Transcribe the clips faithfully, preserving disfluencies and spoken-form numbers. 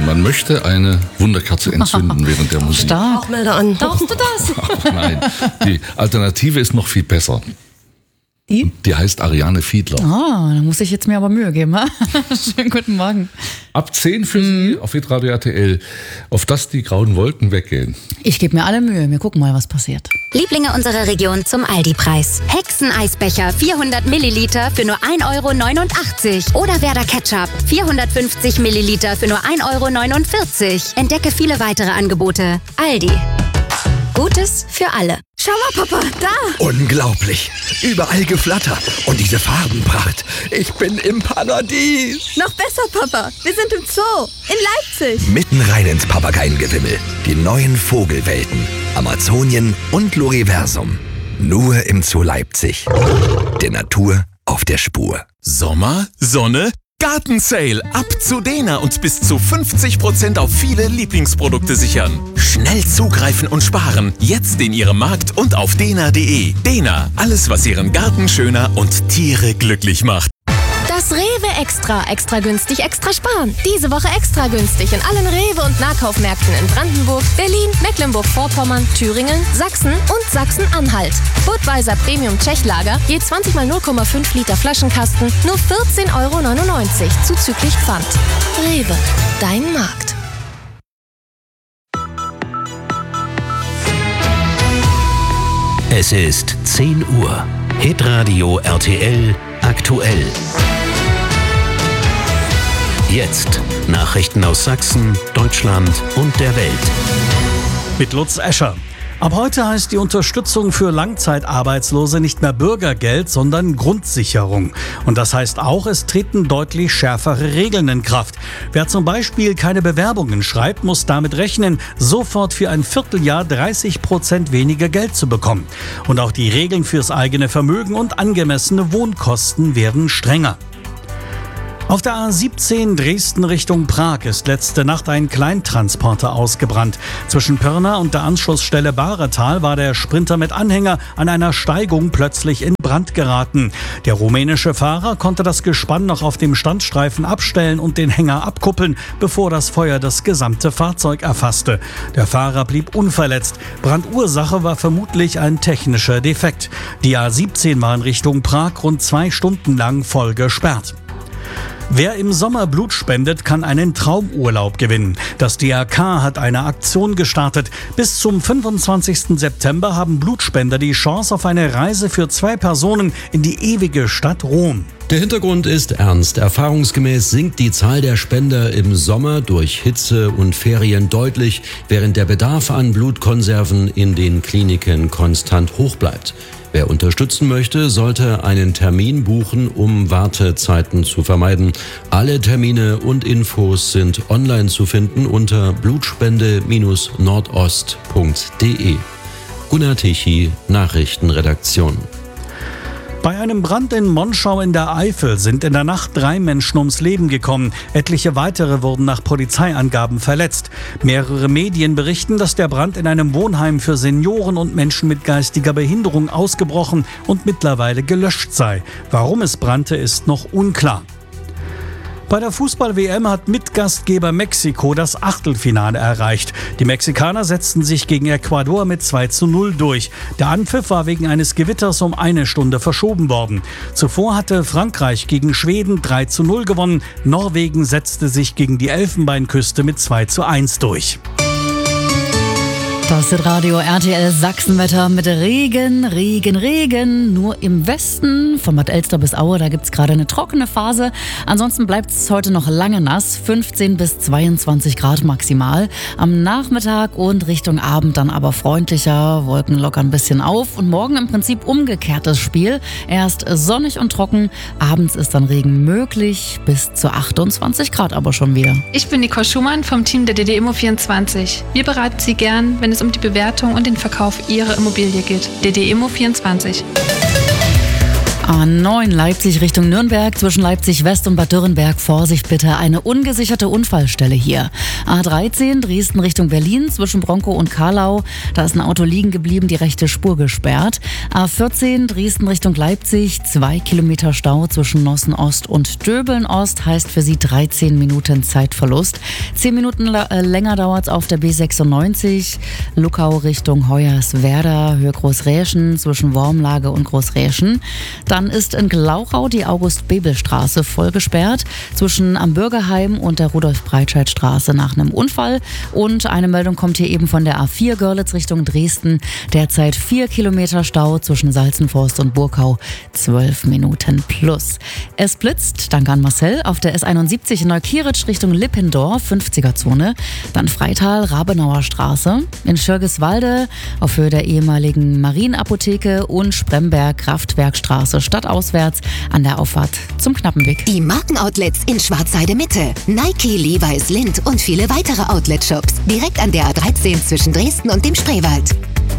Man möchte eine Wunderkerze entzünden während der Musik. Stark. Rauchmelder an. Darfst du das? Ach, nein, die Alternative ist noch viel besser. Die? Die heißt Ariane Fiedler. Ah, da muss ich jetzt mir aber Mühe geben. Ha? Schönen guten Morgen. Ab zehn für Sie auf Hitradio R T L, auf dass die grauen Wolken weggehen. Ich gebe mir alle Mühe. Wir gucken mal, was passiert. Lieblinge unserer Region zum Aldi-Preis. Hexeneisbecher vierhundert Milliliter für nur ein Euro neunundachtzig. Oder Werder Ketchup vierhundertfünfzig Milliliter für nur ein Euro neunundvierzig. Entdecke viele weitere Angebote. Aldi. Gutes für alle. Schau mal, Papa, da. Unglaublich. Überall Geflatter. Und diese Farbenpracht. Ich bin im Paradies. Noch besser, Papa. Wir sind im Zoo. In Leipzig. Mitten rein ins Papageiengewimmel. Die neuen Vogelwelten. Amazonien und Loriversum. Nur im Zoo Leipzig. Der Natur auf der Spur. Sommer, Sonne, Gartensale. Ab zu Dena und bis zu fünfzig Prozent auf viele Lieblingsprodukte sichern. Schnell zugreifen und sparen. Jetzt in Ihrem Markt und auf dena punkt de. Dena, alles was Ihren Garten schöner und Tiere glücklich macht. Das Rewe Extra. Extra günstig, extra sparen. Diese Woche extra günstig in allen Rewe- und Nahkaufmärkten in Brandenburg, Berlin, Mecklenburg-Vorpommern, Thüringen, Sachsen und Sachsen-Anhalt. Budweiser Premium Tschechlager, je zwanzig mal null Komma fünf Liter Flaschenkasten, nur vierzehn Euro neunundneunzig, zuzüglich Pfand. Rewe, dein Markt. Es ist zehn Uhr. Hitradio R T L aktuell. Jetzt Nachrichten aus Sachsen, Deutschland und der Welt. Mit Lutz Escher. Ab heute heißt die Unterstützung für Langzeitarbeitslose nicht mehr Bürgergeld, sondern Grundsicherung. Und das heißt auch, es treten deutlich schärfere Regeln in Kraft. Wer zum Beispiel keine Bewerbungen schreibt, muss damit rechnen, sofort für ein Vierteljahr dreißig Prozent weniger Geld zu bekommen. Und auch die Regeln fürs eigene Vermögen und angemessene Wohnkosten werden strenger. Auf der A siebzehn Dresden Richtung Prag ist letzte Nacht ein Kleintransporter ausgebrannt. Zwischen Pirna und der Anschlussstelle Bahretal war der Sprinter mit Anhänger an einer Steigung plötzlich in Brand geraten. Der rumänische Fahrer konnte das Gespann noch auf dem Standstreifen abstellen und den Hänger abkuppeln, bevor das Feuer das gesamte Fahrzeug erfasste. Der Fahrer blieb unverletzt. Brandursache war vermutlich ein technischer Defekt. Die A siebzehn war in Richtung Prag rund zwei Stunden lang voll gesperrt. Wer im Sommer Blut spendet, kann einen Traumurlaub gewinnen. Das D R K hat eine Aktion gestartet. Bis zum fünfundzwanzigsten September haben Blutspender die Chance auf eine Reise für zwei Personen in die ewige Stadt Rom. Der Hintergrund ist ernst. Erfahrungsgemäß sinkt die Zahl der Spender im Sommer durch Hitze und Ferien deutlich, während der Bedarf an Blutkonserven in den Kliniken konstant hoch bleibt. Wer unterstützen möchte, sollte einen Termin buchen, um Wartezeiten zu vermeiden. Alle Termine und Infos sind online zu finden unter blutspende Bindestrich nordost punkt de. Gunnar Tichy, Nachrichtenredaktion. Bei einem Brand in Monschau in der Eifel sind in der Nacht drei Menschen ums Leben gekommen. Etliche weitere wurden nach Polizeiangaben verletzt. Mehrere Medien berichten, dass der Brand in einem Wohnheim für Senioren und Menschen mit geistiger Behinderung ausgebrochen und mittlerweile gelöscht sei. Warum es brannte, ist noch unklar. Bei der Fußball-W M hat Mitgastgeber Mexiko das Achtelfinale erreicht. Die Mexikaner setzten sich gegen Ecuador mit zwei zu null durch. Der Anpfiff war wegen eines Gewitters um eine Stunde verschoben worden. Zuvor hatte Frankreich gegen Schweden drei zu null gewonnen. Norwegen setzte sich gegen die Elfenbeinküste mit zwei zu eins durch. Das ist Radio R T L Sachsenwetter mit Regen, Regen, Regen. Nur im Westen, von Bad Elster bis Aue, da gibt es gerade eine trockene Phase. Ansonsten bleibt es heute noch lange nass, fünfzehn bis zweiundzwanzig Grad maximal. Am Nachmittag und Richtung Abend dann aber freundlicher, Wolken lockern ein bisschen auf. Und morgen im Prinzip umgekehrtes Spiel. Erst sonnig und trocken, abends ist dann Regen möglich, bis zu achtundzwanzig Grad aber schon wieder. Ich bin Nicole Schumann vom Team der D D Immo vierundzwanzig. Wir beraten Sie gern, wenn es um die Bewertung und den Verkauf Ihrer Immobilie geht. D D Immo vierundzwanzig. A neun Leipzig Richtung Nürnberg, zwischen Leipzig West und Bad Dürrenberg. Vorsicht bitte, eine ungesicherte Unfallstelle hier. A dreizehn Dresden Richtung Berlin, zwischen Bronkow und Karlau. Da ist ein Auto liegen geblieben, die rechte Spur gesperrt. A vierzehn Dresden Richtung Leipzig, zwei Kilometer Stau zwischen Nossen Ost und Döbeln Ost, heißt für Sie dreizehn Minuten Zeitverlust. Zehn Minuten äh, länger dauert es auf der B sechsundneunzig, Luckau Richtung Hoyerswerda, Höhe Großräschen, zwischen Wormlage und Großräschen. Dann ist in Glauchau die August-Bebel-Straße voll gesperrt, zwischen am Bürgerheim und der Rudolf-Breitscheid-Straße nach einem Unfall. Und eine Meldung kommt hier eben von der A vier Görlitz Richtung Dresden. Derzeit vier Kilometer Stau zwischen Salzenforst und Burkau, zwölf Minuten plus. Es blitzt, danke an Marcel, auf der S einundsiebzig in Neukieritsch Richtung Lippendorf, fünfziger-Zone. Dann Freital, Rabenauer Straße. In Schirgiswalde auf Höhe der ehemaligen Marienapotheke und Spremberg, Kraftwerkstraße stadtauswärts an der Auffahrt zum Knappenweg. Die Markenoutlets in Schwarzheide Mitte. Nike, Levi's, Lindt und viele weitere Outlet-Shops. Direkt an der A dreizehn zwischen Dresden und dem Spreewald.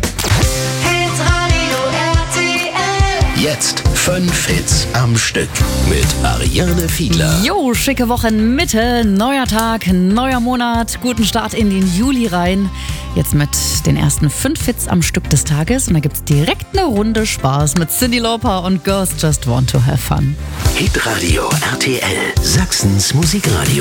Jetzt fünf Hits am Stück mit Ariane Fiedler. Jo, schicke Wochenmitte, neuer Tag, neuer Monat, guten Start in den Juli rein. Jetzt mit den ersten fünf Hits am Stück des Tages und da gibt's direkt eine Runde Spaß mit Cyndi Lauper und Girls Just Want to Have Fun. Hitradio R T L, Sachsens Musikradio.